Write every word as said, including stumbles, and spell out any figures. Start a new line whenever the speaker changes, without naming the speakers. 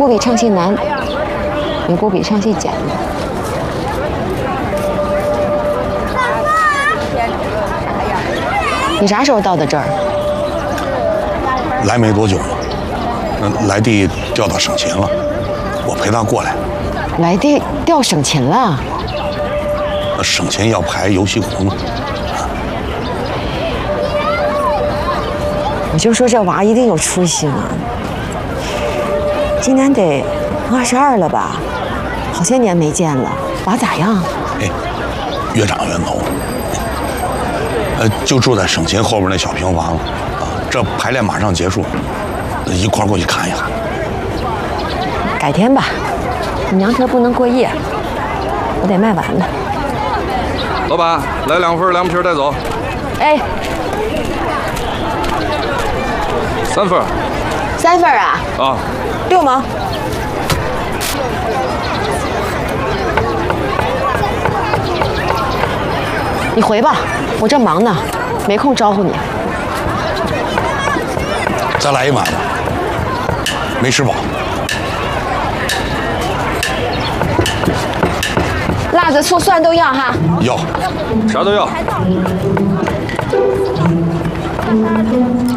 锅比唱戏难，比锅比唱戏简单。你啥时候到的这儿？
来没多久，那来弟调到省勤了，我陪他过来。
来弟调省勤了？
那省勤要排游戏湖呢。
我就说这娃一定有出息嘛。今年得二十二了吧？好些年没见了，娃咋样？
哎，越长越浓。呃，就住在省勤后边那小平房，啊，这排练马上结束，一块儿过去看一看。
改天吧，你娘这不能过夜，我得卖完呢。
老板，来两份凉皮带走。
哎，
三份。
三份啊？
啊。
六毛。你回吧，我这忙呢，没空招呼你。
再来一碗吧，没吃饱。
辣子、醋、蒜都要哈。
要，
啥都要。